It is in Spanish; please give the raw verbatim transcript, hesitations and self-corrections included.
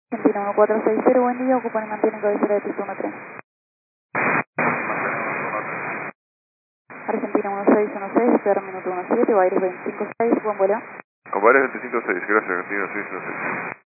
Argentina uno cuatro seis cero, buen día, ocupan y mantienen cabecera de piso uno tres. Argentina uno seis uno seis, espera minuto uno siete, Baires veinticinco seis, buen vuelo. Con Baires veinticinco seis, gracias, Argentina seis uno seis.